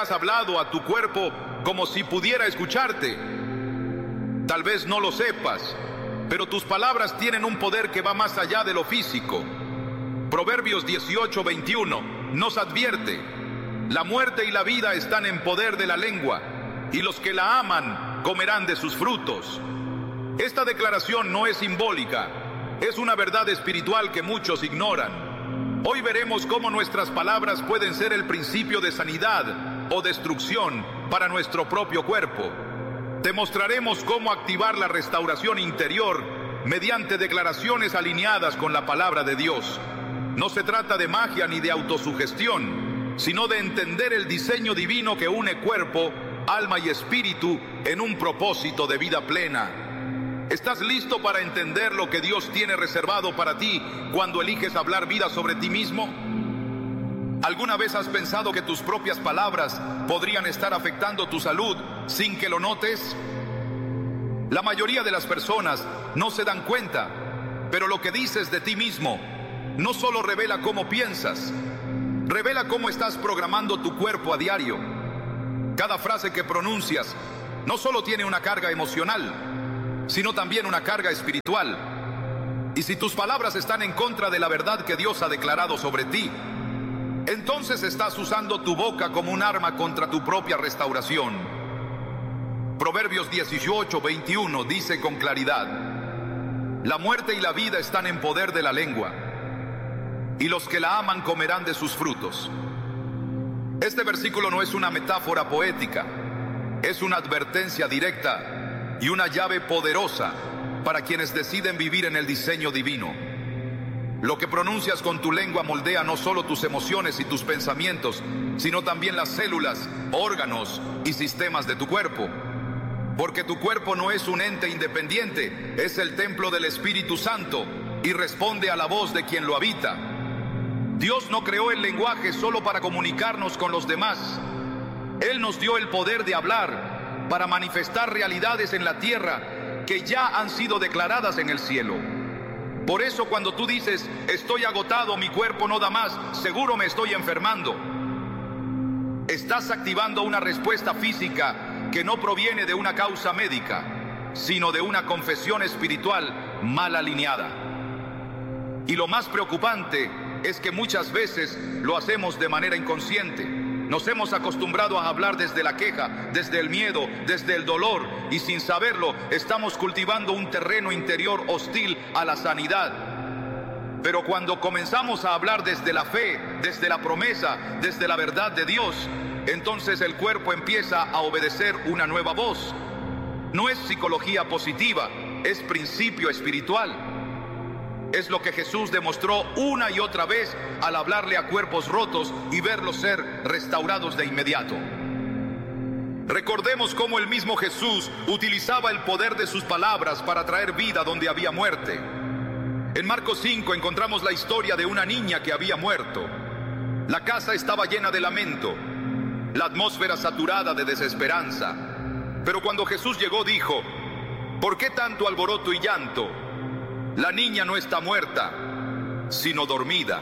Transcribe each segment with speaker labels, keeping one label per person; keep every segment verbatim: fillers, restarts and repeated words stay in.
Speaker 1: has hablado a tu cuerpo como si pudiera escucharte. Tal vez no lo sepas, pero tus palabras tienen un poder que va más allá de lo físico. Proverbios dieciocho veintiuno nos advierte: la muerte y la vida están en poder de la lengua, y los que la aman comerán de sus frutos. Esta declaración no es simbólica, es una verdad espiritual que muchos ignoran. Hoy veremos cómo nuestras palabras pueden ser el principio de sanidad o destrucción para nuestro propio cuerpo. Te mostraremos cómo activar la restauración interior mediante declaraciones alineadas con la palabra de Dios. No se trata de magia ni de autosugestión, sino de entender el diseño divino que une cuerpo, alma y espíritu en un propósito de vida plena. ¿Estás listo para entender lo que Dios tiene reservado para ti cuando eliges hablar vida sobre ti mismo? ¿Alguna vez has pensado que tus propias palabras podrían estar afectando tu salud sin que lo notes? La mayoría de las personas no se dan cuenta, pero lo que dices de ti mismo no solo revela cómo piensas, revela cómo estás programando tu cuerpo a diario. Cada frase que pronuncias no solo tiene una carga emocional, sino también una carga espiritual. Y si tus palabras están en contra de la verdad que Dios ha declarado sobre ti, entonces estás usando tu boca como un arma contra tu propia restauración. Proverbios dieciocho veintiuno dice con claridad: la muerte y la vida están en poder de la lengua, y los que la aman comerán de sus frutos. Este versículo no es una metáfora poética, es una advertencia directa y una llave poderosa para quienes deciden vivir en el diseño divino. Lo que pronuncias con tu lengua moldea no solo tus emociones y tus pensamientos, sino también las células, órganos y sistemas de tu cuerpo. Porque tu cuerpo no es un ente independiente, es el templo del Espíritu Santo y responde a la voz de quien lo habita. Dios no creó el lenguaje solo para comunicarnos con los demás. Él nos dio el poder de hablar para manifestar realidades en la tierra que ya han sido declaradas en el cielo. Por eso cuando tú dices: estoy agotado, mi cuerpo no da más, seguro me estoy enfermando, estás activando una respuesta física que no proviene de una causa médica, sino de una confesión espiritual mal alineada. Y lo más preocupante es que muchas veces lo hacemos de manera inconsciente. Nos hemos acostumbrado a hablar desde la queja, desde el miedo, desde el dolor, y sin saberlo estamos cultivando un terreno interior hostil a la sanidad. Pero cuando comenzamos a hablar desde la fe, desde la promesa, desde la verdad de Dios, entonces el cuerpo empieza a obedecer una nueva voz. No es psicología positiva, es principio espiritual. Es lo que Jesús demostró una y otra vez al hablarle a cuerpos rotos y verlos ser restaurados de inmediato. Recordemos cómo el mismo Jesús utilizaba el poder de sus palabras para traer vida donde había muerte. En Marcos cinco encontramos la historia de una niña que había muerto. La casa estaba llena de lamento, la atmósfera saturada de desesperanza. Pero cuando Jesús llegó dijo: ¿por qué tanto alboroto y llanto? La niña no está muerta, sino dormida.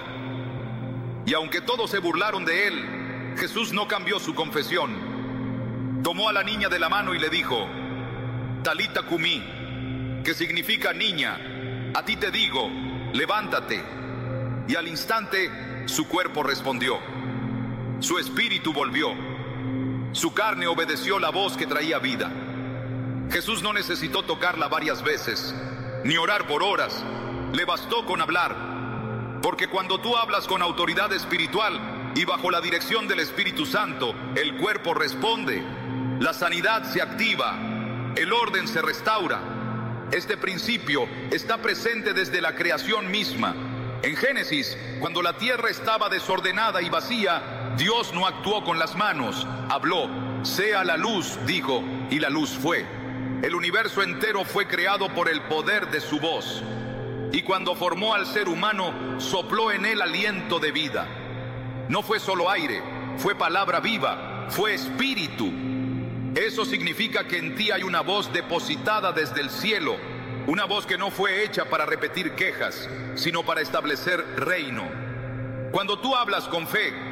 Speaker 1: Y aunque todos se burlaron de él, Jesús no cambió su confesión. Tomó a la niña de la mano y le dijo: Talita cumí, que significa niña, a ti te digo, levántate. Y al instante su cuerpo respondió. Su espíritu volvió. Su carne obedeció la voz que traía vida. Jesús no necesitó tocarla varias veces, ni orar por horas, le bastó con hablar. Porque cuando tú hablas con autoridad espiritual y bajo la dirección del Espíritu Santo, el cuerpo responde, la sanidad se activa, el orden se restaura. Este principio está presente desde la creación misma. En Génesis, cuando la tierra estaba desordenada y vacía, Dios no actuó con las manos, habló, sea la luz, dijo, y la luz fue. El universo entero fue creado por el poder de su voz. Y cuando formó al ser humano, sopló en él aliento de vida. No fue solo aire, fue palabra viva, fue espíritu. Eso significa que en ti hay una voz depositada desde el cielo, una voz que no fue hecha para repetir quejas, sino para establecer reino. Cuando tú hablas con fe,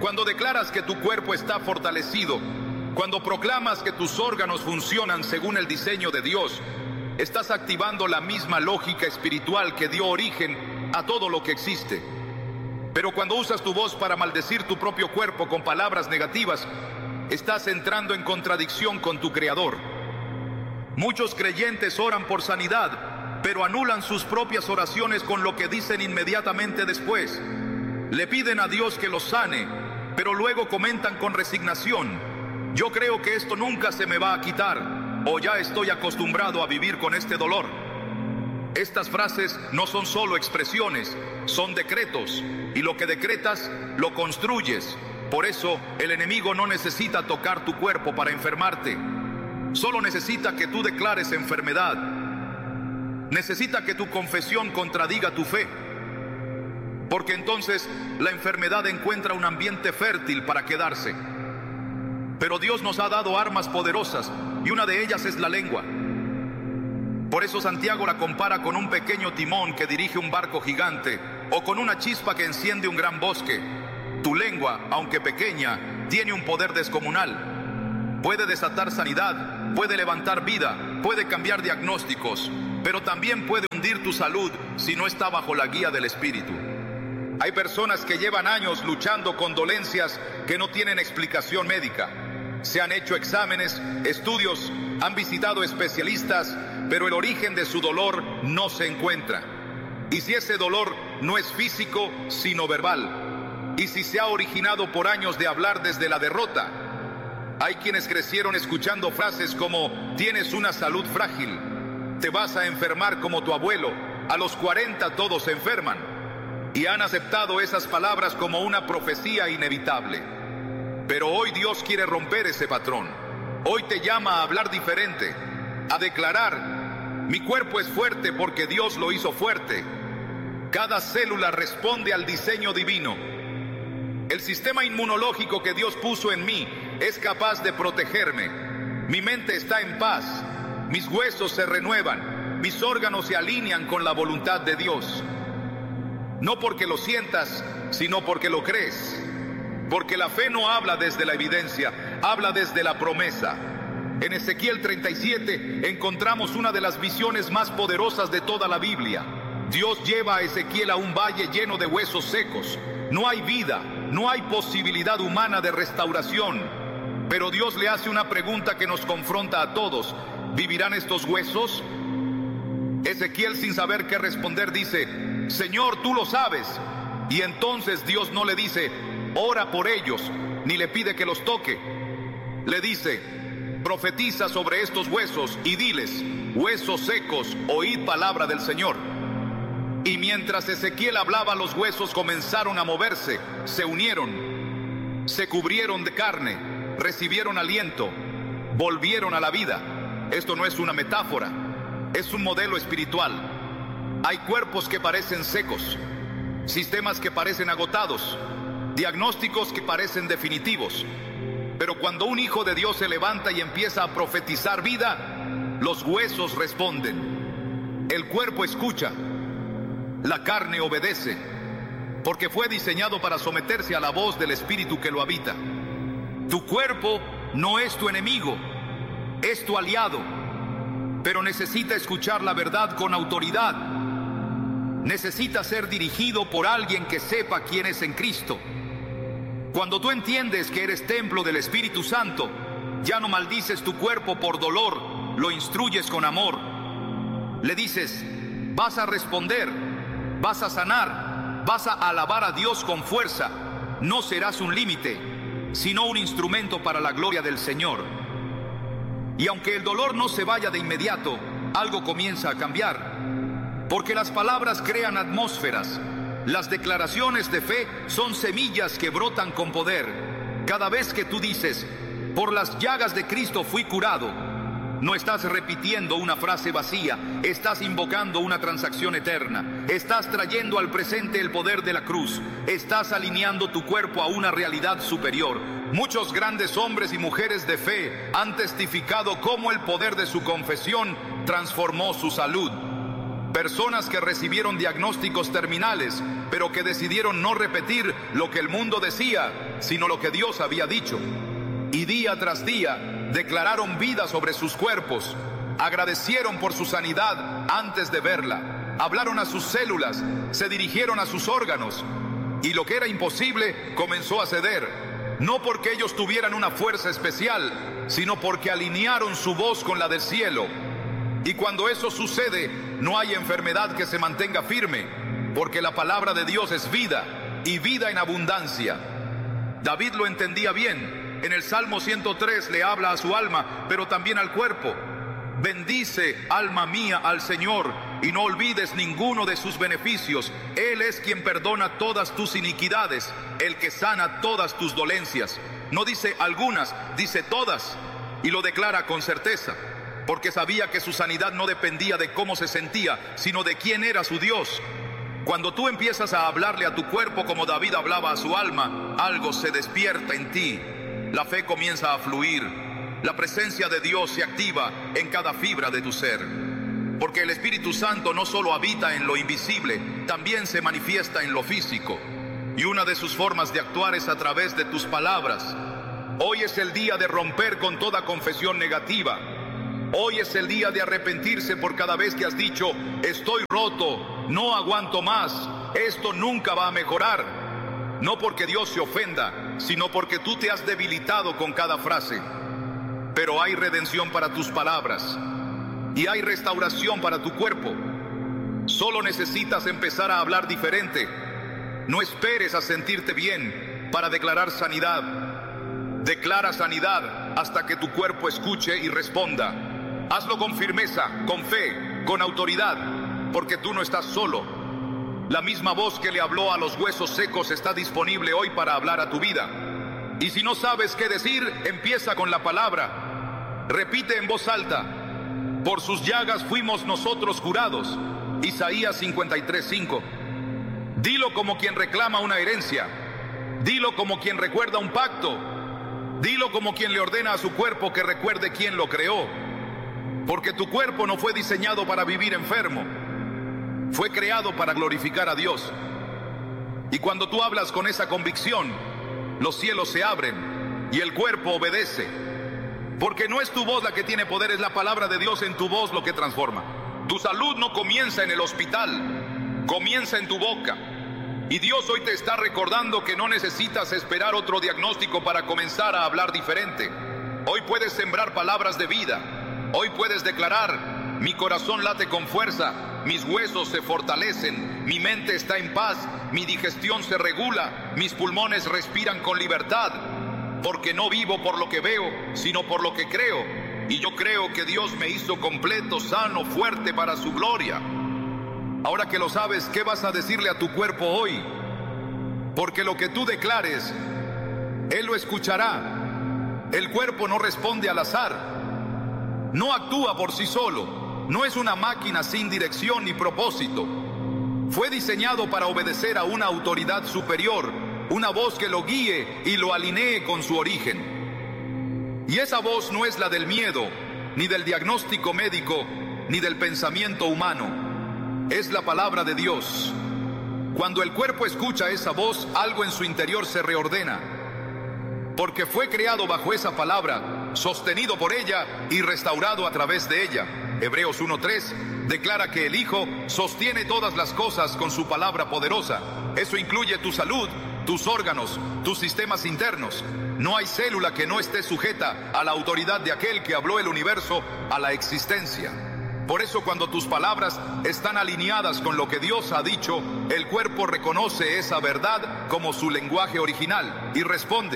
Speaker 1: Cuando declaras que tu cuerpo está fortalecido, cuando proclamas que tus órganos funcionan según el diseño de Dios, estás activando la misma lógica espiritual que dio origen a todo lo que existe. Pero cuando usas tu voz para maldecir tu propio cuerpo con palabras negativas, estás entrando en contradicción con tu Creador. Muchos creyentes oran por sanidad, pero anulan sus propias oraciones con lo que dicen inmediatamente después. Le piden a Dios que los sane, pero luego comentan con resignación: yo creo que esto nunca se me va a quitar, o ya estoy acostumbrado a vivir con este dolor. Estas frases no son solo expresiones, son decretos, y lo que decretas, lo construyes. Por eso, el enemigo no necesita tocar tu cuerpo para enfermarte. Solo necesita que tú declares enfermedad. Necesita que tu confesión contradiga tu fe. Porque entonces la enfermedad encuentra un ambiente fértil para quedarse. Pero Dios nos ha dado armas poderosas, y una de ellas es la lengua. Por eso Santiago la compara con un pequeño timón que dirige un barco gigante, o con una chispa que enciende un gran bosque. Tu lengua, aunque pequeña, tiene un poder descomunal. Puede desatar sanidad, puede levantar vida, puede cambiar diagnósticos, pero también puede hundir tu salud si no está bajo la guía del Espíritu. Hay personas que llevan años luchando con dolencias que no tienen explicación médica. Se han hecho exámenes, estudios, han visitado especialistas, pero el origen de su dolor no se encuentra. Y si ese dolor no es físico, sino verbal, y si se ha originado por años de hablar desde la derrota. Hay quienes crecieron escuchando frases como: tienes una salud frágil, te vas a enfermar como tu abuelo, a los cuarenta todos se enferman, y han aceptado esas palabras como una profecía inevitable. Pero hoy Dios quiere romper ese patrón. Hoy te llama a hablar diferente, a declarar: mi cuerpo es fuerte porque Dios lo hizo fuerte. Cada célula responde al diseño divino. El sistema inmunológico que Dios puso en mí es capaz de protegerme. Mi mente está en paz, mis huesos se renuevan, mis órganos se alinean con la voluntad de Dios. No porque lo sientas, sino porque lo crees. Porque la fe no habla desde la evidencia, habla desde la promesa. En Ezequiel treinta y siete encontramos una de las visiones más poderosas de toda la Biblia. Dios lleva a Ezequiel a un valle lleno de huesos secos. No hay vida, no hay posibilidad humana de restauración. Pero Dios le hace una pregunta que nos confronta a todos: ¿vivirán estos huesos? Ezequiel, sin saber qué responder, dice: Señor, tú lo sabes. Y entonces Dios no le dice: ora por ellos, ni le pide que los toque. Le dice: profetiza sobre estos huesos y diles: huesos secos, oíd palabra del Señor. Y mientras Ezequiel hablaba, los huesos comenzaron a moverse, se unieron, se cubrieron de carne, recibieron aliento, volvieron a la vida. Esto no es una metáfora, es un modelo espiritual. Hay cuerpos que parecen secos, sistemas que parecen agotados, diagnósticos que parecen definitivos. Pero cuando un hijo de Dios se levanta y empieza a profetizar vida, los huesos responden. El cuerpo escucha, la carne obedece, porque fue diseñado para someterse a la voz del Espíritu que lo habita. Tu cuerpo no es tu enemigo, es tu aliado, pero necesita escuchar la verdad con autoridad. Necesita ser dirigido por alguien que sepa quién es en Cristo. Cuando tú entiendes que eres templo del Espíritu Santo, ya no maldices tu cuerpo por dolor, lo instruyes con amor. Le dices: vas a responder, vas a sanar, vas a alabar a Dios con fuerza. No serás un límite, sino un instrumento para la gloria del Señor. Y aunque el dolor no se vaya de inmediato, algo comienza a cambiar. Porque las palabras crean atmósferas. Las declaraciones de fe son semillas que brotan con poder. Cada vez que tú dices: por las llagas de Cristo fui curado, no estás repitiendo una frase vacía, estás invocando una transacción eterna. Estás trayendo al presente el poder de la cruz. Estás alineando tu cuerpo a una realidad superior. Muchos grandes hombres y mujeres de fe han testificado cómo el poder de su confesión transformó su salud. Personas que recibieron diagnósticos terminales, pero que decidieron no repetir lo que el mundo decía, sino lo que Dios había dicho. Y día tras día declararon vida sobre sus cuerpos, agradecieron por su sanidad antes de verla, hablaron a sus células, se dirigieron a sus órganos, y lo que era imposible comenzó a ceder, no porque ellos tuvieran una fuerza especial, sino porque alinearon su voz con la del cielo. Y cuando eso sucede, no hay enfermedad que se mantenga firme, porque la palabra de Dios es vida, y vida en abundancia. David lo entendía bien. En el Salmo ciento tres le habla a su alma, pero también al cuerpo. Bendice, alma mía, al Señor, y no olvides ninguno de sus beneficios. Él es quien perdona todas tus iniquidades, el que sana todas tus dolencias. No dice algunas, dice todas, y lo declara con certeza, porque sabía que su sanidad no dependía de cómo se sentía, sino de quién era su Dios. Cuando tú empiezas a hablarle a tu cuerpo como David hablaba a su alma, algo se despierta en ti. La fe comienza a fluir. La presencia de Dios se activa en cada fibra de tu ser. Porque el Espíritu Santo no solo habita en lo invisible, también se manifiesta en lo físico. Y una de sus formas de actuar es a través de tus palabras. Hoy es el día de romper con toda confesión negativa. Hoy es el día de arrepentirse por cada vez que has dicho: estoy roto, no aguanto más, esto nunca va a mejorar. No porque Dios se ofenda, sino porque tú te has debilitado con cada frase. Pero hay redención para tus palabras y hay restauración para tu cuerpo. Solo necesitas empezar a hablar diferente. No esperes a sentirte bien para declarar sanidad. Declara sanidad hasta que tu cuerpo escuche y responda. Hazlo con firmeza, con fe, con autoridad, porque tú no estás solo. La misma voz que le habló a los huesos secos está disponible hoy para hablar a tu vida. Y si no sabes qué decir, empieza con la palabra. Repite en voz alta: por sus llagas fuimos nosotros curados. Isaías cincuenta y tres, cinco. Dilo como quien reclama una herencia. Dilo como quien recuerda un pacto. Dilo como quien le ordena a su cuerpo que recuerde quién lo creó. Porque tu cuerpo no fue diseñado para vivir enfermo. Fue creado para glorificar a Dios. Y cuando tú hablas con esa convicción, los cielos se abren y el cuerpo obedece. Porque no es tu voz la que tiene poder, es la palabra de Dios en tu voz lo que transforma. Tu salud no comienza en el hospital, comienza en tu boca. Y Dios hoy te está recordando que no necesitas esperar otro diagnóstico para comenzar a hablar diferente. Hoy puedes sembrar palabras de vida. Hoy puedes declarar: mi corazón late con fuerza, mis huesos se fortalecen, mi mente está en paz, mi digestión se regula, mis pulmones respiran con libertad, porque no vivo por lo que veo, sino por lo que creo. Y yo creo que Dios me hizo completo, sano, fuerte para su gloria. Ahora que lo sabes, ¿qué vas a decirle a tu cuerpo hoy? Porque lo que tú declares, Él lo escuchará. El cuerpo no responde al azar. No actúa por sí solo, no es una máquina sin dirección ni propósito. Fue diseñado para obedecer a una autoridad superior, una voz que lo guíe y lo alinee con su origen. Y esa voz no es la del miedo, ni del diagnóstico médico, ni del pensamiento humano. Es la palabra de Dios. Cuando el cuerpo escucha esa voz, algo en su interior se reordena, porque fue creado bajo esa palabra, sostenido por ella y restaurado a través de ella. Hebreos uno tres declara que el Hijo sostiene todas las cosas con su palabra poderosa. Eso incluye tu salud, tus órganos, tus sistemas internos. No hay célula que no esté sujeta a la autoridad de aquel que habló el universo a la existencia. Por eso, cuando tus palabras están alineadas con lo que Dios ha dicho, el cuerpo reconoce esa verdad como su lenguaje original y responde.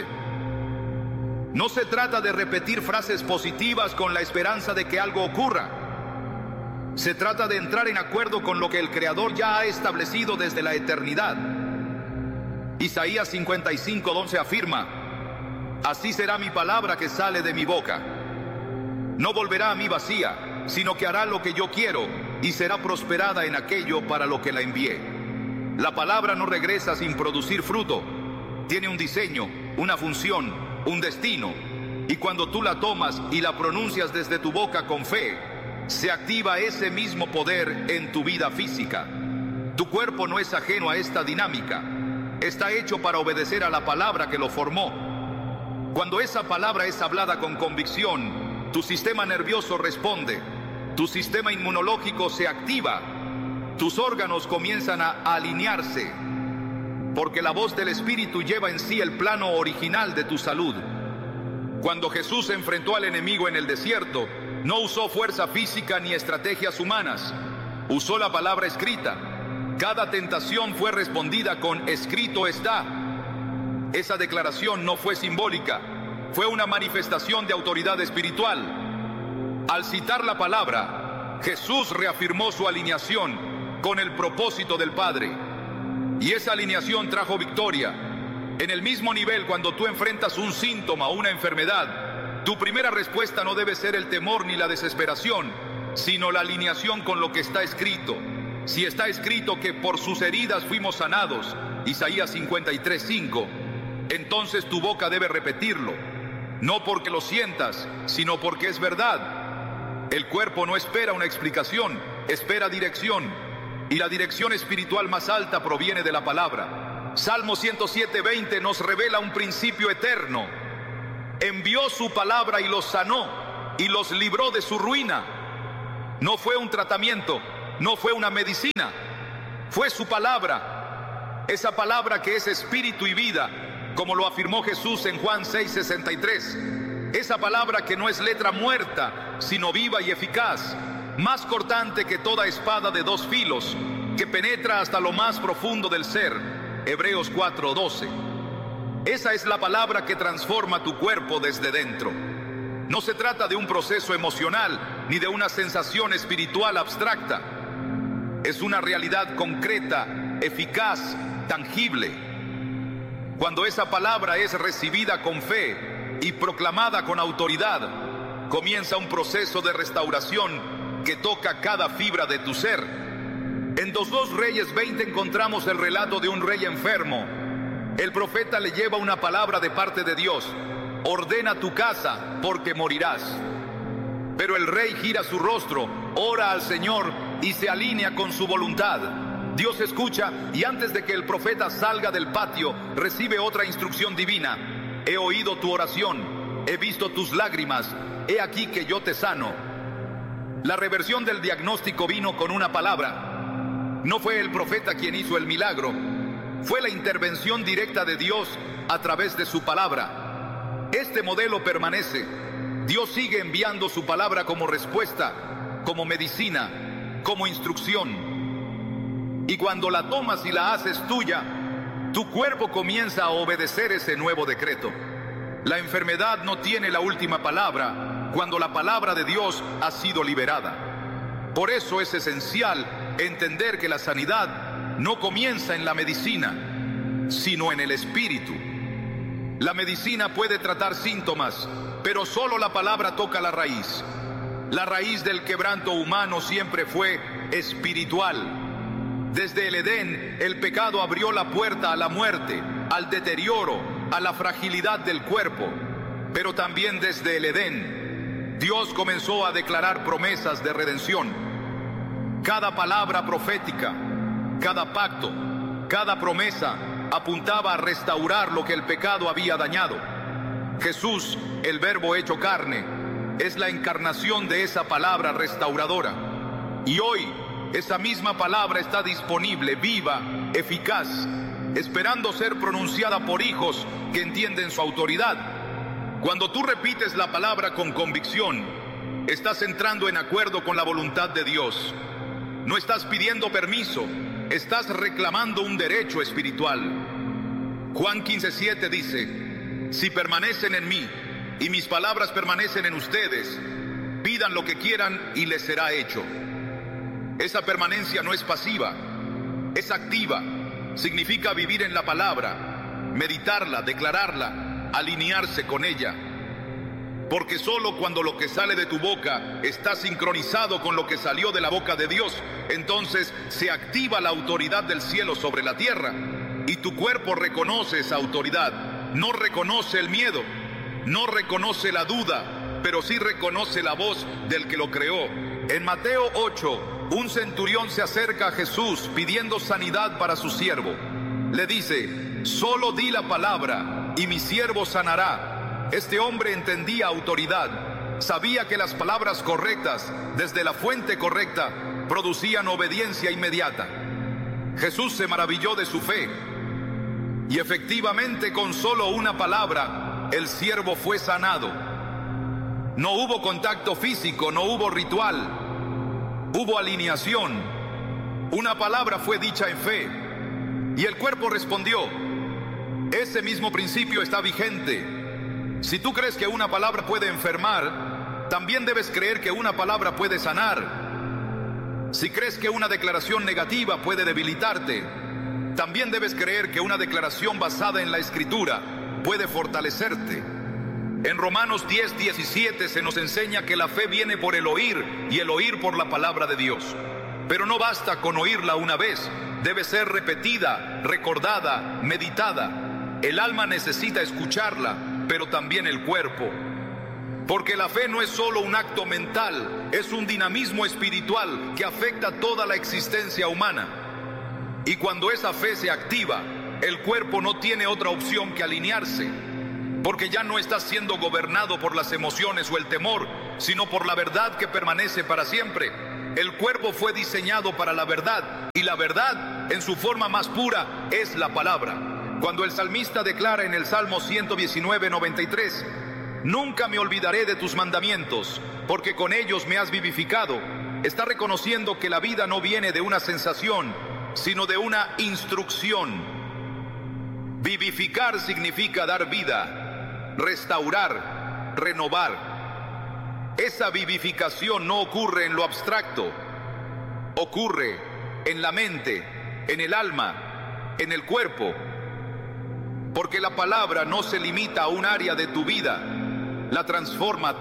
Speaker 1: No se trata de repetir frases positivas con la esperanza de que algo ocurra. Se trata de entrar en acuerdo con lo que el Creador ya ha establecido desde la eternidad. Isaías cincuenta y cinco, once afirma: así será mi palabra que sale de mi boca. No volverá a mí vacía, sino que hará lo que yo quiero y será prosperada en aquello para lo que la envié. La palabra no regresa sin producir fruto. Tiene un diseño, una función, un destino, y cuando tú la tomas y la pronuncias desde tu boca con fe, se activa ese mismo poder en tu vida física. Tu cuerpo no es ajeno a esta dinámica. está hecho para obedecer a la palabra que lo formó. Cuando esa palabra es hablada con convicción, tu sistema nervioso responde, tu sistema inmunológico se activa, tus órganos comienzan a alinearse, porque la voz del Espíritu lleva en sí el plano original de tu salud. Cuando Jesús enfrentó al enemigo en el desierto, no usó fuerza física ni estrategias humanas, usó la palabra escrita. Cada tentación fue respondida con escrito está. Esa declaración no fue simbólica, fue una manifestación de autoridad espiritual. Al citar la palabra, Jesús reafirmó su alineación con el propósito del Padre. Y esa alineación trajo victoria. En el mismo nivel, cuando tú enfrentas un síntoma o una enfermedad, tu primera respuesta no debe ser el temor ni la desesperación, sino la alineación con lo que está escrito. Si está escrito que por sus heridas fuimos sanados, Isaías cincuenta y tres, cinco, entonces tu boca debe repetirlo, no porque lo sientas, sino porque es verdad. El cuerpo no espera una explicación, espera dirección, y la dirección espiritual más alta proviene de la palabra. Salmo ciento siete, veinte nos revela un principio eterno. Envió su palabra y los sanó, y los libró de su ruina. No fue un tratamiento, no fue una medicina, fue su palabra. Esa palabra que es espíritu y vida, como lo afirmó Jesús en Juan seis, sesenta y tres. Esa palabra que no es letra muerta, sino viva y eficaz, más cortante que toda espada de dos filos, que penetra hasta lo más profundo del ser. Hebreos cuatro, doce. Esa es la palabra que transforma tu cuerpo desde dentro. No se trata de un proceso emocional ni de una sensación espiritual abstracta. Es una realidad concreta, eficaz, tangible. Cuando esa palabra es recibida con fe y proclamada con autoridad, comienza un proceso de restauración que toca cada fibra de tu ser. En dos Reyes veinte encontramos el relato de un rey enfermo. El profeta le lleva una palabra de parte de Dios: ordena tu casa porque morirás. Pero el rey gira su rostro, ora al Señor y se alinea con su voluntad. Dios escucha y antes de que el profeta salga del patio, recibe otra instrucción divina: he oído tu oración, he visto tus lágrimas, he aquí que yo te sano. La reversión del diagnóstico vino con una palabra. No fue el profeta quien hizo el milagro, fue la intervención directa de Dios a través de su palabra. Este modelo permanece. Dios sigue enviando su palabra como respuesta, como medicina, como instrucción. Y cuando la tomas y la haces tuya, tu cuerpo comienza a obedecer ese nuevo decreto. La enfermedad no tiene la última palabra cuando la palabra de Dios ha sido liberada. Por eso es esencial entender que la sanidad no comienza en la medicina, sino en el espíritu. La medicina puede tratar síntomas, pero solo la palabra toca la raíz. La raíz del quebranto humano siempre fue espiritual. Desde el Edén, el pecado abrió la puerta a la muerte, al deterioro, a la fragilidad del cuerpo. Pero también desde el Edén, Dios comenzó a declarar promesas de redención. Cada palabra profética, cada pacto, cada promesa apuntaba a restaurar lo que el pecado había dañado. Jesús, el Verbo hecho carne, es la encarnación de esa palabra restauradora. Y hoy, esa misma palabra está disponible, viva, eficaz, esperando ser pronunciada por hijos que entienden su autoridad. Cuando tú repites la palabra con convicción, estás entrando en acuerdo con la voluntad de Dios. No estás pidiendo permiso, estás reclamando un derecho espiritual. Juan quince, siete dice: si permanecen en mí y mis palabras permanecen en ustedes, pidan lo que quieran y les será hecho. Esa permanencia no es pasiva, es activa. Significa vivir en la palabra, meditarla, declararla, alinearse con ella. Porque solo cuando lo que sale de tu boca está sincronizado con lo que salió de la boca de Dios, entonces se activa la autoridad del cielo sobre la tierra. Y tu cuerpo reconoce esa autoridad, no reconoce el miedo, no reconoce la duda, pero sí reconoce la voz del que lo creó. En Mateo ocho, un centurión se acerca a Jesús pidiendo sanidad para su siervo. le dice: solo di la palabra y mi siervo sanará. Este hombre entendía autoridad, sabía que las palabras correctas, desde la fuente correcta, producían obediencia inmediata. Jesús se maravilló de su fe, y efectivamente con solo una palabra, el siervo fue sanado. No hubo contacto físico, no hubo ritual, hubo alineación. Una palabra fue dicha en fe, y el cuerpo respondió. Ese mismo principio está vigente. Si tú crees que una palabra puede enfermar, también debes creer que una palabra puede sanar. Si crees que una declaración negativa puede debilitarte, también debes creer que una declaración basada en la Escritura puede fortalecerte. En Romanos diez, diecisiete se nos enseña que la fe viene por el oír y el oír por la palabra de Dios. Pero no basta con oírla una vez, debe ser repetida, recordada, meditada. El alma necesita escucharla, pero también el cuerpo. Porque la fe no es solo un acto mental, es un dinamismo espiritual que afecta toda la existencia humana. Y cuando esa fe se activa, el cuerpo no tiene otra opción que alinearse, porque ya no está siendo gobernado por las emociones o el temor, sino por la verdad que permanece para siempre. El cuerpo fue diseñado para la verdad, y la verdad, en su forma más pura, es la palabra. Cuando el salmista declara en el Salmo ciento diecinueve, noventa y tres, nunca me olvidaré de tus mandamientos, porque con ellos me has vivificado, está reconociendo que la vida no viene de una sensación, sino de una instrucción. Vivificar significa dar vida, restaurar, renovar. Esa vivificación no ocurre en lo abstracto, ocurre en la mente, en el alma, en el cuerpo. Porque la palabra no se limita a un área de tu vida, la transforma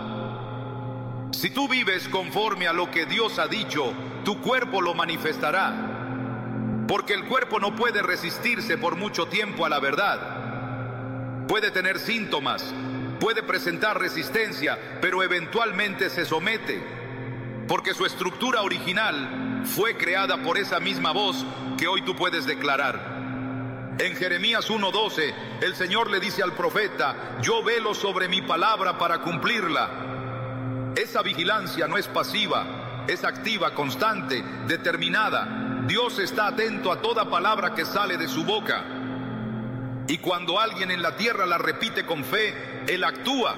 Speaker 1: toda. Si tú vives conforme a lo que Dios ha dicho, tu cuerpo lo manifestará. Porque el cuerpo no puede resistirse por mucho tiempo a la verdad. Puede tener síntomas, puede presentar resistencia, pero eventualmente se somete. Porque su estructura original fue creada por esa misma voz que hoy tú puedes declarar. En Jeremías uno doce, el Señor le dice al profeta: yo velo sobre mi palabra para cumplirla. Esa vigilancia no es pasiva, es activa, constante, determinada. Dios está atento a toda palabra que sale de su boca. Y cuando alguien en la tierra la repite con fe, Él actúa.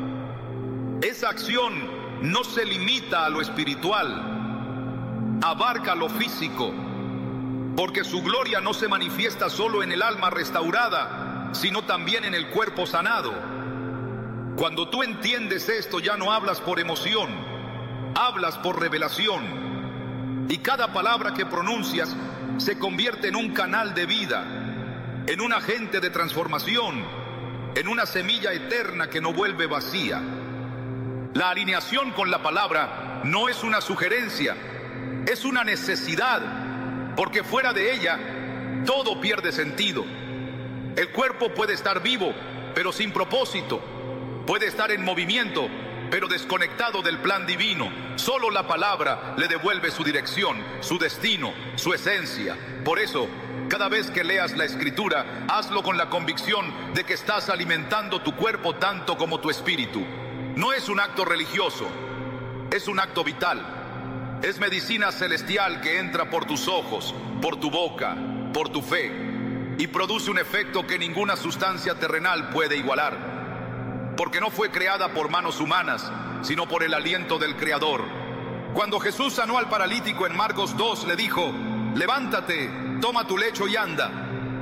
Speaker 1: Esa acción no se limita a lo espiritual, abarca lo físico. Porque su gloria no se manifiesta solo en el alma restaurada, sino también en el cuerpo sanado. Cuando tú entiendes esto, ya no hablas por emoción, hablas por revelación. Y cada palabra que pronuncias se convierte en un canal de vida, en un agente de transformación, en una semilla eterna que no vuelve vacía. La alineación con la palabra no es una sugerencia, es una necesidad. Porque fuera de ella, todo pierde sentido. El cuerpo puede estar vivo, pero sin propósito. Puede estar en movimiento, pero desconectado del plan divino. Solo la palabra le devuelve su dirección, su destino, su esencia. Por eso, cada vez que leas la Escritura, hazlo con la convicción de que estás alimentando tu cuerpo tanto como tu espíritu. No es un acto religioso, es un acto vital. Es medicina celestial que entra por tus ojos, por tu boca, por tu fe, y produce un efecto que ninguna sustancia terrenal puede igualar. Porque no fue creada por manos humanas, sino por el aliento del Creador. Cuando Jesús sanó al paralítico en Marcos dos, le dijo: levántate, toma tu lecho y anda.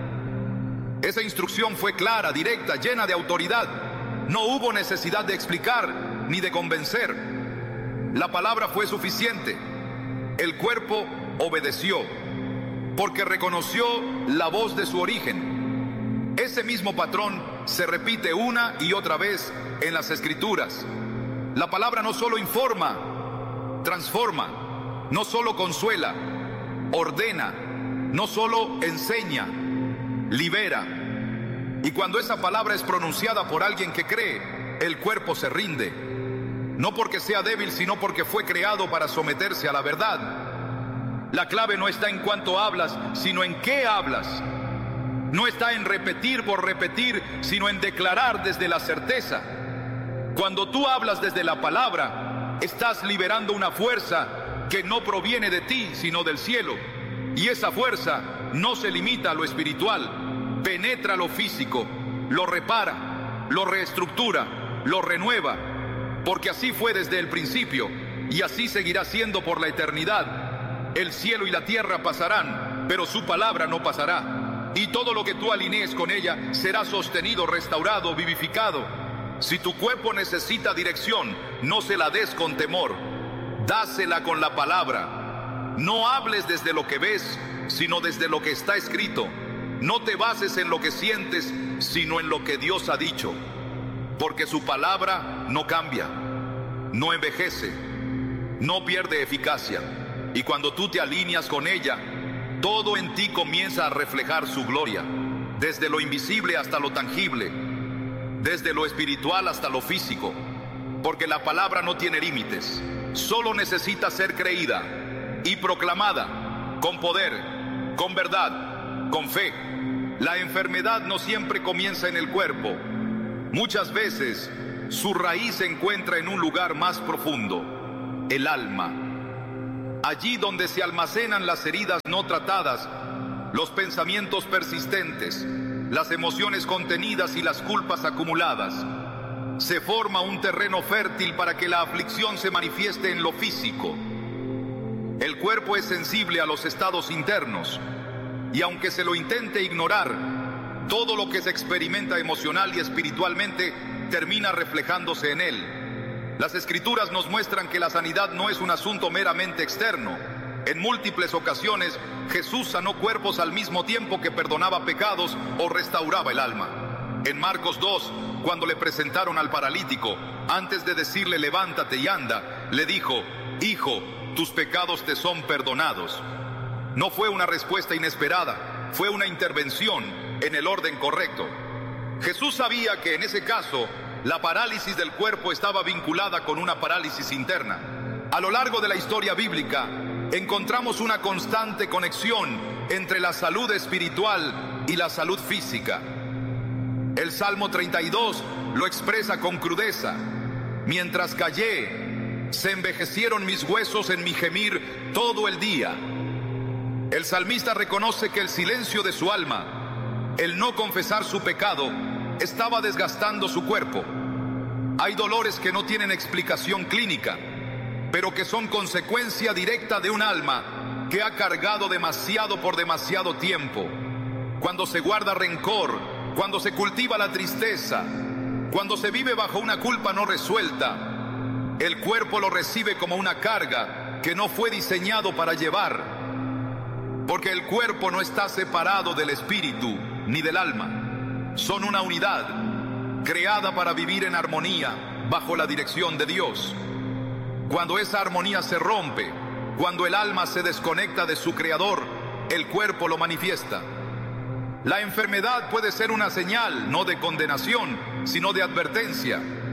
Speaker 1: Esa instrucción fue clara, directa, llena de autoridad. No hubo necesidad de explicar ni de convencer. La palabra fue suficiente. El cuerpo obedeció, porque reconoció la voz de su origen. Ese mismo patrón se repite una y otra vez en las Escrituras. La palabra no solo informa, transforma, no solo consuela, ordena, no solo enseña, libera. Y cuando esa palabra es pronunciada por alguien que cree, el cuerpo se rinde. No porque sea débil, sino porque fue creado para someterse a la verdad. La clave no está en cuánto hablas, sino en qué hablas. no está en repetir por repetir, sino en declarar desde la certeza. Cuando tú hablas desde la palabra, estás liberando una fuerza que no proviene de ti, sino del cielo. Y esa fuerza no se limita a lo espiritual, penetra lo físico, lo repara, lo reestructura, lo renueva, porque así fue desde el principio y así seguirá siendo por la eternidad. El cielo y la tierra pasarán, pero su palabra no pasará. Y todo lo que tú alinees con ella será sostenido, restaurado, vivificado. Si tu cuerpo necesita dirección, no se la des con temor, dásela con la palabra. No hables desde lo que ves, sino desde lo que está escrito. No te bases en lo que sientes, sino en lo que Dios ha dicho. Porque su palabra no cambia, no envejece, no pierde eficacia. Y cuando tú te alineas con ella, todo en ti comienza a reflejar su gloria, desde lo invisible hasta lo tangible, desde lo espiritual hasta lo físico. Porque la palabra no tiene límites, solo necesita ser creída y proclamada con poder, con verdad, con fe. La enfermedad no siempre comienza en el cuerpo. Muchas veces su raíz se encuentra en un lugar más profundo, el alma. Allí donde se almacenan las heridas no tratadas, los pensamientos persistentes, las emociones contenidas y las culpas acumuladas. Se forma un terreno fértil para que la aflicción se manifieste en lo físico. El cuerpo es sensible a los estados internos, y aunque se lo intente ignorar, todo lo que se experimenta emocional y espiritualmente termina reflejándose en él. Las Escrituras nos muestran que la sanidad no es un asunto meramente externo. En múltiples ocasiones, Jesús sanó cuerpos al mismo tiempo que perdonaba pecados o restauraba el alma. En Marcos dos, cuando le presentaron al paralítico, antes de decirle levántate y anda, le dijo: hijo, tus pecados te son perdonados. No fue una respuesta inesperada, fue una intervención en el orden correcto. Jesús sabía que en ese caso la parálisis del cuerpo estaba vinculada con una parálisis interna. A lo largo de la historia bíblica encontramos una constante conexión entre la salud espiritual y la salud física. El Salmo treinta y dos lo expresa con crudeza: mientras callé, se envejecieron mis huesos en mi gemir todo el día. El salmista reconoce que el silencio de su alma, el no confesar su pecado, estaba desgastando su cuerpo. Hay dolores que no tienen explicación clínica, pero que son consecuencia directa de un alma que ha cargado demasiado por demasiado tiempo. Cuando se guarda rencor, cuando se cultiva la tristeza, cuando se vive bajo una culpa no resuelta, el cuerpo lo recibe como una carga que no fue diseñado para llevar. Porque el cuerpo no está separado del espíritu ni del alma. Son una unidad creada para vivir en armonía bajo la dirección de Dios. Cuando esa armonía se rompe, cuando el alma se desconecta de su creador, el cuerpo lo manifiesta. La enfermedad puede ser una señal no de condenación, sino de advertencia.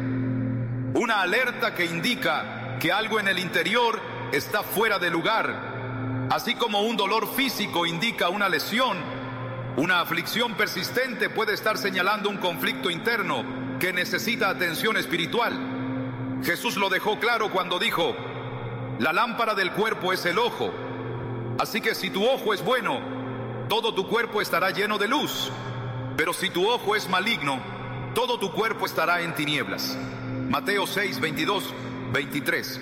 Speaker 1: Una alerta que indica que algo en el interior está fuera de lugar. Así como un dolor físico indica una lesión, una aflicción persistente puede estar señalando un conflicto interno que necesita atención espiritual. Jesús lo dejó claro cuando dijo: la lámpara del cuerpo es el ojo. Así que si tu ojo es bueno, todo tu cuerpo estará lleno de luz. Pero si tu ojo es maligno, todo tu cuerpo estará en tinieblas. Mateo seis, veintidós, veintitrés.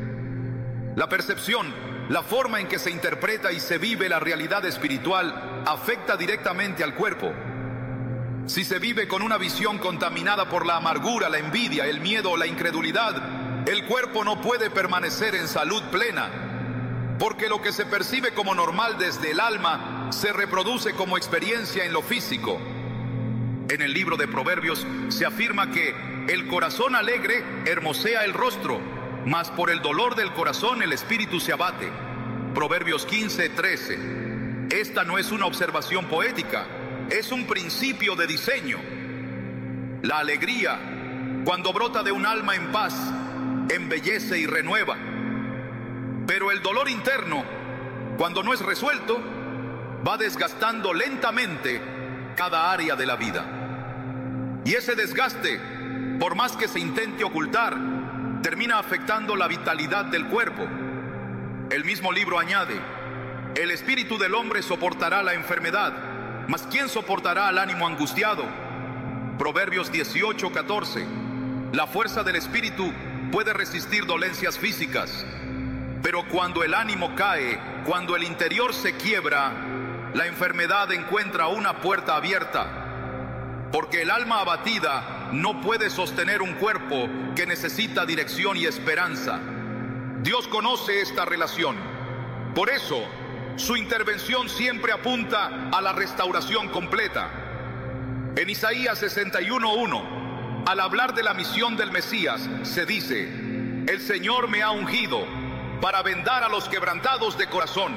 Speaker 1: La percepción, la forma en que se interpreta y se vive la realidad espiritual afecta directamente al cuerpo. Si se vive con una visión contaminada por la amargura, la envidia, el miedo o la incredulidad, el cuerpo no puede permanecer en salud plena, porque lo que se percibe como normal desde el alma se reproduce como experiencia en lo físico. En el libro de Proverbios se afirma que el corazón alegre hermosea el rostro, mas por el dolor del corazón el espíritu se abate. Proverbios quince, trece. Esta no es una observación poética, es un principio de diseño. La alegría, cuando brota de un alma en paz, embellece y renueva. Pero el dolor interno, cuando no es resuelto, va desgastando lentamente cada área de la vida. Y ese desgaste, por más que se intente ocultar, termina afectando la vitalidad del cuerpo. El mismo libro añade: el espíritu del hombre soportará la enfermedad, mas ¿quién soportará al ánimo angustiado? Proverbios dieciocho, catorce. La fuerza del espíritu puede resistir dolencias físicas, pero cuando el ánimo cae, cuando el interior se quiebra, la enfermedad encuentra una puerta abierta, porque el alma abatida no puede sostener un cuerpo que necesita dirección y esperanza. Dios conoce esta relación. Por eso, su intervención siempre apunta a la restauración completa. En Isaías sesenta y uno, uno, al hablar de la misión del Mesías, se dice: el Señor me ha ungido para vendar a los quebrantados de corazón.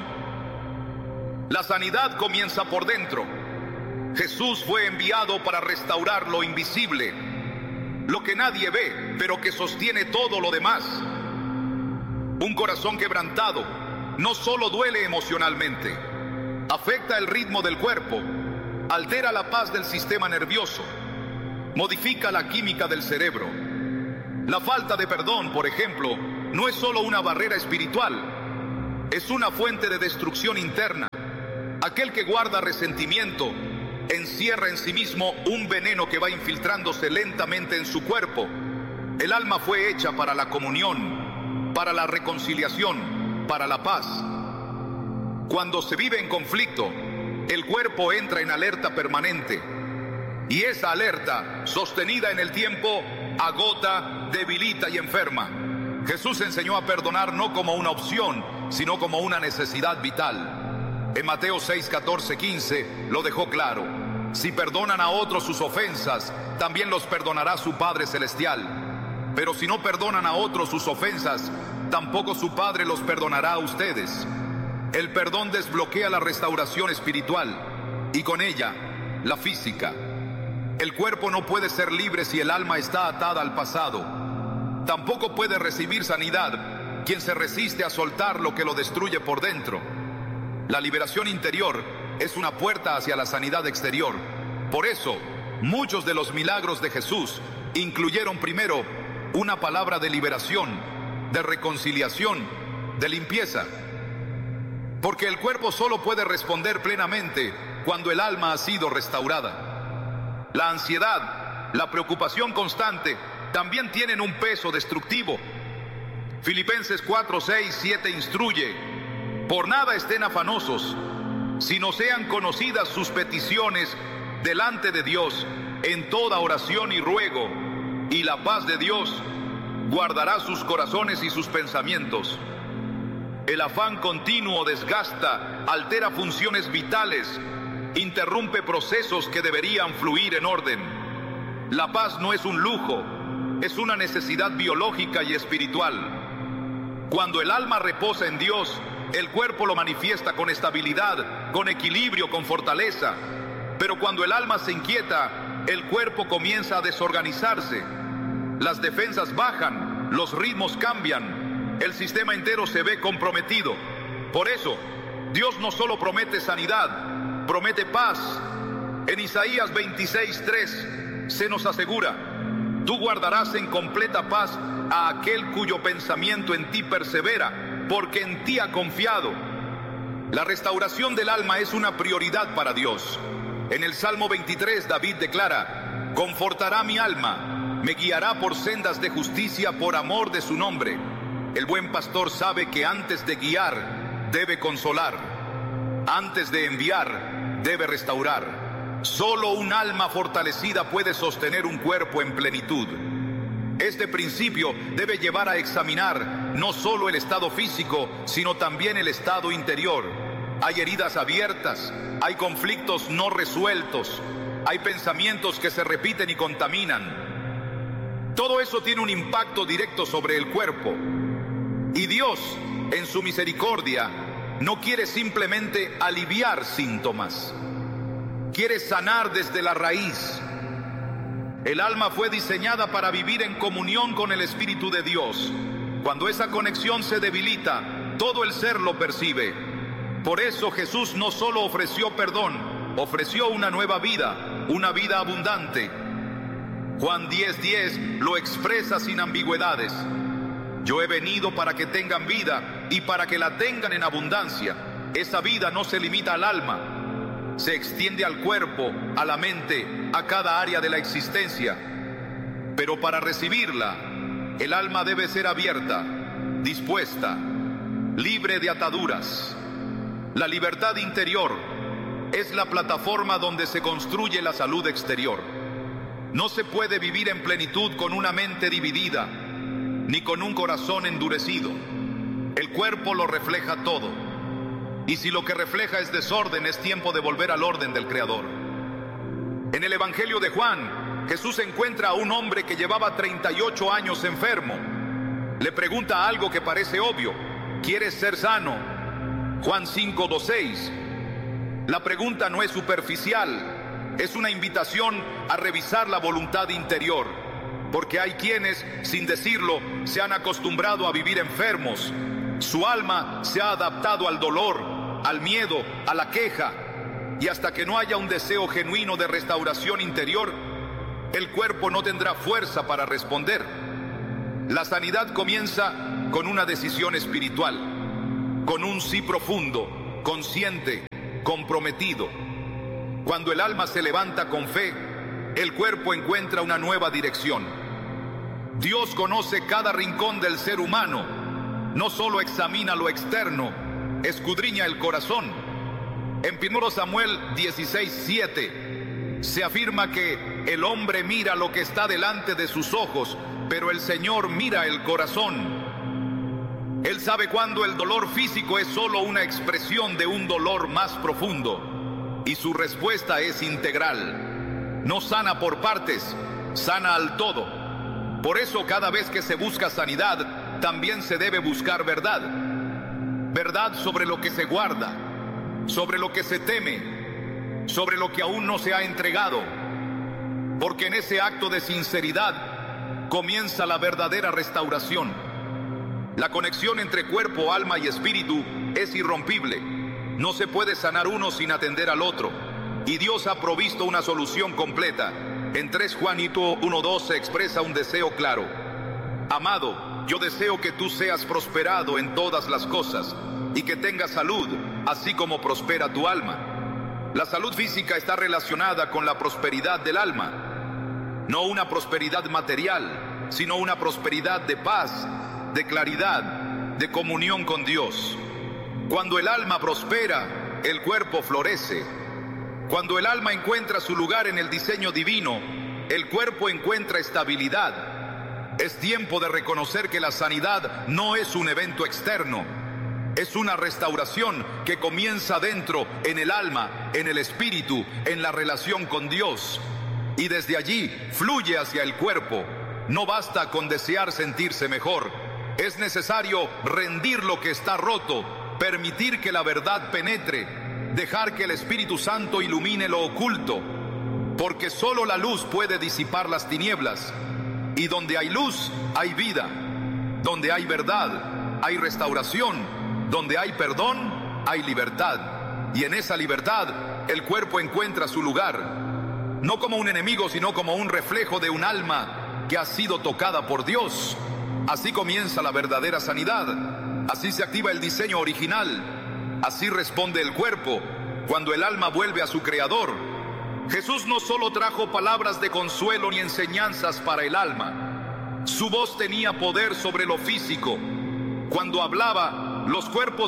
Speaker 1: La sanidad comienza por dentro. Jesús fue enviado para restaurar lo invisible, lo que nadie ve, pero que sostiene todo lo demás. Un corazón quebrantado no solo duele emocionalmente, afecta el ritmo del cuerpo, altera la paz del sistema nervioso, modifica la química del cerebro. La falta de perdón, por ejemplo, no es solo una barrera espiritual, es una fuente de destrucción interna. Aquel que guarda resentimiento encierra en sí mismo un veneno que va infiltrándose lentamente en su cuerpo. El alma fue hecha para la comunión, para la reconciliación, para la paz. Cuando se vive en conflicto, el cuerpo entra en alerta permanente, y esa alerta, sostenida en el tiempo, agota, debilita y enferma. Jesús enseñó a perdonar no como una opción, sino como una necesidad vital. En Mateo seis, catorce, quince lo dejó claro: si perdonan a otros sus ofensas, también los perdonará su Padre Celestial. Pero si no perdonan a otros sus ofensas, tampoco su Padre los perdonará a ustedes. El perdón desbloquea la restauración espiritual y con ella la física. El cuerpo no puede ser libre si el alma está atada al pasado. Tampoco puede recibir sanidad quien se resiste a soltar lo que lo destruye por dentro. La liberación interior es una puerta hacia la sanidad exterior. Por eso, muchos de los milagros de Jesús incluyeron primero una palabra de liberación, de reconciliación, de limpieza. Porque el cuerpo solo puede responder plenamente cuando el alma ha sido restaurada. La ansiedad, la preocupación constante también tienen un peso destructivo. Filipenses cuatro, seis, siete instruye: por nada estén afanosos, sino sean conocidas sus peticiones delante de Dios en toda oración y ruego, y la paz de Dios guardará sus corazones y sus pensamientos. El afán continuo desgasta, altera funciones vitales, interrumpe procesos que deberían fluir en orden. La paz no es un lujo, es una necesidad biológica y espiritual. Cuando el alma reposa en Dios, el cuerpo lo manifiesta con estabilidad, con equilibrio, con fortaleza. Pero cuando el alma se inquieta, el cuerpo comienza a desorganizarse. Las defensas bajan, los ritmos cambian, el sistema entero se ve comprometido. Por eso, Dios no solo promete sanidad, promete paz. En Isaías veintiséis, tres se nos asegura: tú guardarás en completa paz a aquel cuyo pensamiento en ti persevera, porque en ti ha confiado. La restauración del alma es una prioridad para Dios. En el Salmo veintitrés, David declara: confortará mi alma, me guiará por sendas de justicia por amor de su nombre. El buen pastor sabe que antes de guiar, debe consolar. Antes de enviar, debe restaurar. Solo un alma fortalecida puede sostener un cuerpo en plenitud. Este principio debe llevar a examinar no solo el estado físico, sino también el estado interior. Hay heridas abiertas, hay conflictos no resueltos, hay pensamientos que se repiten y contaminan. Todo eso tiene un impacto directo sobre el cuerpo. Y Dios, en su misericordia, no quiere simplemente aliviar síntomas. Quiere sanar desde la raíz. El alma fue diseñada para vivir en comunión con el Espíritu de Dios. Cuando esa conexión se debilita, todo el ser lo percibe. Por eso Jesús no solo ofreció perdón, ofreció una nueva vida, una vida abundante. Juan diez diez lo expresa sin ambigüedades. Yo he venido para que tengan vida y para que la tengan en abundancia. Esa vida no se limita al alma, se extiende al cuerpo, a la mente, a cada área de la existencia. Pero para recibirla, el alma debe ser abierta, dispuesta, libre de ataduras. La libertad interior es la plataforma donde se construye la salud exterior. No se puede vivir en plenitud con una mente dividida, ni con un corazón endurecido. El cuerpo lo refleja todo. Y si lo que refleja es desorden, es tiempo de volver al orden del Creador. En el Evangelio de Juan, Jesús encuentra a un hombre que llevaba treinta y ocho años enfermo. Le pregunta algo que parece obvio: ¿quieres ser sano? Juan cinco dos seis. La pregunta no es superficial, es una invitación a revisar la voluntad interior, porque hay quienes, sin decirlo, se han acostumbrado a vivir enfermos. Su alma se ha adaptado al dolor, al miedo, a la queja, y hasta que no haya un deseo genuino de restauración interior, el cuerpo no tendrá fuerza para responder. La sanidad comienza con una decisión espiritual, con un sí profundo, consciente, comprometido. Cuando el alma se levanta con fe, el cuerpo encuentra una nueva dirección. Dios conoce cada rincón del ser humano, no solo examina lo externo, escudriña el corazón. En primero Samuel dieciséis siete se afirma que el hombre mira lo que está delante de sus ojos, pero el Señor mira el corazón. Él sabe cuando el dolor físico es solo una expresión de un dolor más profundo, y su respuesta es integral. No sana por partes, sana al todo. Por eso cada vez que se busca sanidad, también se debe buscar verdad. Verdad sobre lo que se guarda, sobre lo que se teme, sobre lo que aún no se ha entregado. Porque en ese acto de sinceridad comienza la verdadera restauración. La conexión entre cuerpo, alma y espíritu es irrompible. No se puede sanar uno sin atender al otro. Y Dios ha provisto una solución completa. En tres Juan uno dos se expresa un deseo claro. Amado, yo deseo que tú seas prosperado en todas las cosas y que tengas salud, así como prospera tu alma. La salud física está relacionada con la prosperidad del alma. No una prosperidad material, sino una prosperidad de paz, de claridad, de comunión con Dios. Cuando el alma prospera, el cuerpo florece. Cuando el alma encuentra su lugar en el diseño divino, el cuerpo encuentra estabilidad. Es tiempo de reconocer que la sanidad no es un evento externo, es una restauración que comienza dentro, en el alma, en el espíritu, en la relación con Dios. Y desde allí fluye hacia el cuerpo. No basta con desear sentirse mejor. Es necesario rendir lo que está roto, permitir que la verdad penetre, dejar que el Espíritu Santo ilumine lo oculto, porque solo la luz puede disipar las tinieblas, y donde hay luz, hay vida, donde hay verdad, hay restauración, donde hay perdón, hay libertad, y en esa libertad el cuerpo encuentra su lugar, no como un enemigo, sino como un reflejo de un alma que ha sido tocada por Dios. Así comienza la verdadera sanidad, así se activa el diseño original, así responde el cuerpo cuando el alma vuelve a su Creador. Jesús no solo trajo palabras de consuelo ni enseñanzas para el alma, su voz tenía poder sobre lo físico. Cuando hablaba, los cuerpos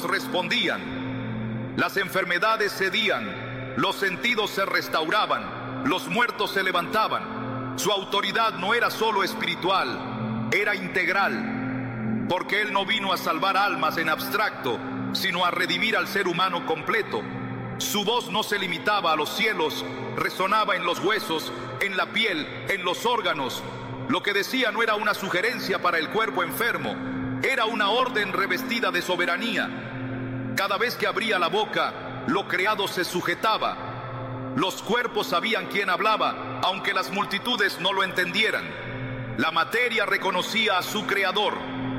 Speaker 1: respondían, las enfermedades cedían, los sentidos se restauraban, los muertos se levantaban. Su autoridad no era solo espiritual, era integral, porque Él no vino a salvar almas en abstracto, sino a redimir al ser humano completo. Su voz no se limitaba a los cielos, resonaba en los huesos, en la piel, en los órganos. Lo que decía no era una sugerencia para el cuerpo enfermo, era una orden revestida de soberanía. Cada vez que abría la boca, lo creado se sujetaba. Los cuerpos sabían quién hablaba, aunque las multitudes no lo entendieran. La materia reconocía a su Creador.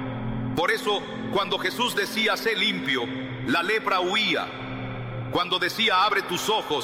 Speaker 1: Por eso, cuando Jesús decía, sé limpio, la lepra huía. Cuando decía, abre tus ojos,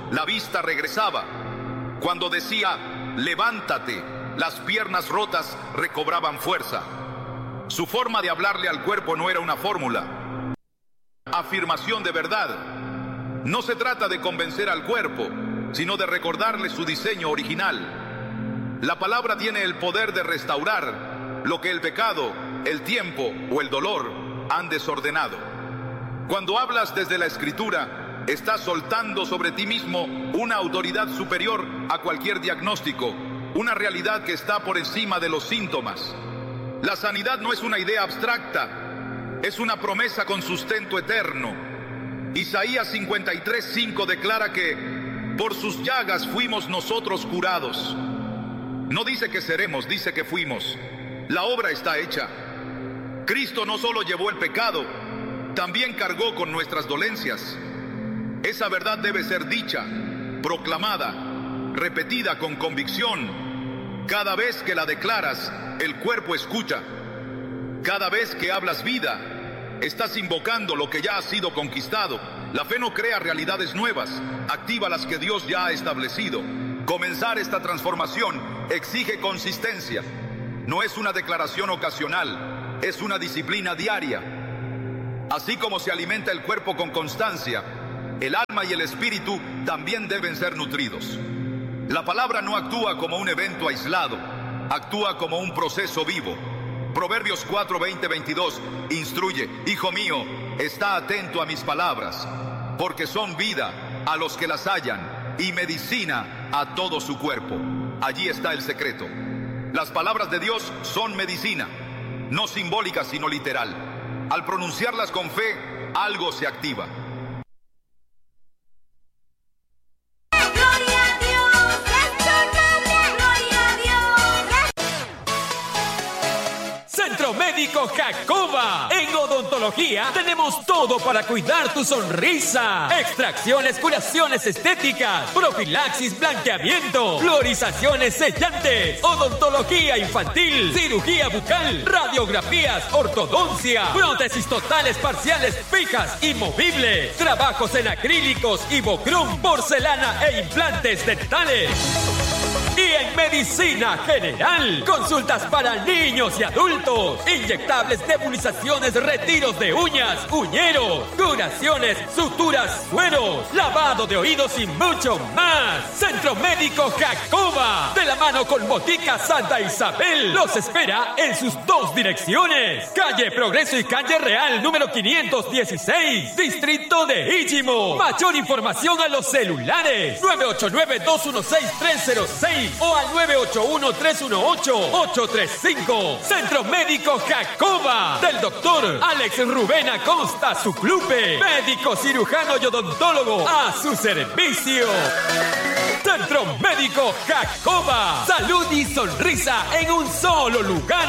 Speaker 1: la vista regresaba. Cuando decía, levántate, las piernas rotas recobraban fuerza. Su forma de hablarle al cuerpo no era una fórmula, afirmación de verdad. No se trata de convencer al cuerpo, sino de recordarle su diseño original. La palabra tiene el poder de restaurar lo que el pecado, el tiempo o el dolor han desordenado. Cuando hablas desde la Escritura, estás soltando sobre ti mismo una autoridad superior a cualquier diagnóstico, una realidad que está por encima de los síntomas. La sanidad no es una idea abstracta, es una promesa con sustento eterno. Isaías cincuenta y tres, cinco declara que por sus llagas fuimos nosotros curados. No dice que seremos, dice que fuimos. La obra está hecha. Cristo no solo llevó el pecado, también cargó con nuestras dolencias. Esa verdad debe ser dicha, proclamada, repetida con convicción. Cada vez que la declaras, el cuerpo escucha. Cada vez que hablas vida, estás invocando lo que ya ha sido conquistado. La fe no crea realidades nuevas, activa las que Dios ya ha establecido. Comenzar esta transformación exige consistencia. No es una declaración ocasional, es una disciplina diaria. Así como se alimenta el cuerpo con constancia, el alma y el espíritu también deben ser nutridos. La palabra no actúa como un evento aislado, actúa como un proceso vivo. Proverbios cuatro, veinte, veintidós instruye, hijo mío, está atento a mis palabras, porque son vida a los que las hallan y medicina a todo su cuerpo. Allí está el secreto. Las palabras de Dios son medicina, no simbólica sino literal. Al pronunciarlas con fe, algo se activa.
Speaker 2: Centro Médico Jacoba. En odontología tenemos todo para cuidar tu sonrisa. Extracciones, curaciones estéticas, profilaxis, blanqueamiento, fluorizaciones sellantes, odontología infantil, cirugía bucal, radiografías, ortodoncia, prótesis totales, parciales, fijas y movibles, trabajos en acrílicos, Ivocrum, porcelana e implantes dentales. Y en medicina general, consultas para niños y adultos, inyectables, nebulizaciones, retiros de uñas, uñeros, curaciones, suturas, sueros, lavado de oídos y mucho más. Centro Médico Jacoba, de la mano con Botica Santa Isabel, los espera en sus dos direcciones: calle Progreso y calle Real, número quinientos dieciséis, distrito de Íchimo. Mayor información a los celulares nueve ocho nueve, dos uno seis, tres cero seis o al nueve ocho uno, tres uno ocho, ocho tres cinco. Centro Médico Jacoba, del doctor Alex Rubén Acosta Suclupe, médico cirujano y odontólogo a su servicio. Centro Médico Jacoba, salud y sonrisa en un solo lugar.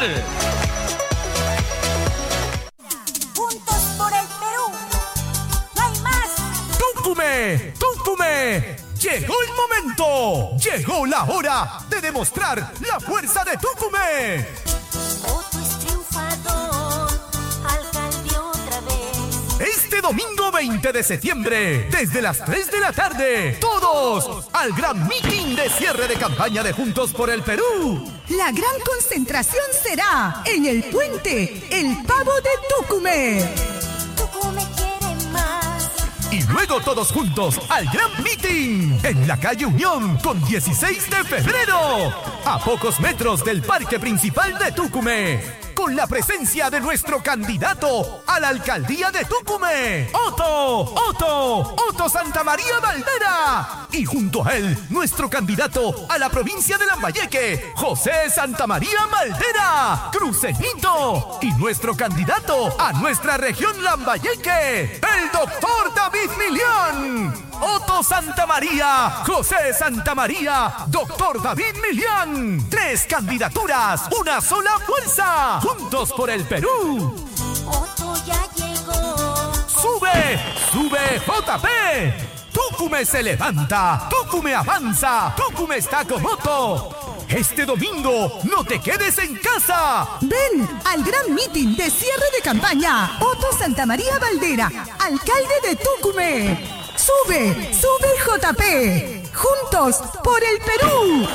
Speaker 3: Juntos por el Perú, no hay más.
Speaker 4: ¡Túcume! ¡Túcume! ¡Llegó el momento! ¡Llegó la hora de demostrar la fuerza de Túcume!
Speaker 3: Otto es triunfador, alcalde otra vez.
Speaker 4: Este domingo veinte de septiembre, desde las tres de la tarde, todos al gran meeting de cierre de campaña de Juntos por el Perú.
Speaker 5: La gran concentración será en el puente El Pavo de Túcume.
Speaker 3: Túcume quiere más.
Speaker 4: Y luego todos juntos al gran meeting en la calle Unión con dieciséis de febrero, a pocos metros del parque principal de Túcume, con la presencia de nuestro candidato a la alcaldía de Túcume, Otto, Otto, Otto Santamaría Valdera, y junto a él nuestro candidato a la provincia de Lambayeque, José Santamaría Valdera, Cruceñito, y nuestro candidato a nuestra región Lambayeque, el doctor David Milián. Otto Santamaría, José Santamaría, doctor David Milián. Tres candidaturas, una sola fuerza. Juntos por el Perú.
Speaker 3: Otto ya llegó.
Speaker 4: ¡Sube! ¡Sube J P! Túcume se levanta, Túcume avanza, Túcume está con Otto. Este domingo no te quedes en casa.
Speaker 5: Ven al gran meeting de cierre de campaña. Otto Santamaría Valdera, alcalde de Túcume. Sube, sube el J P. Juntos por el Perú.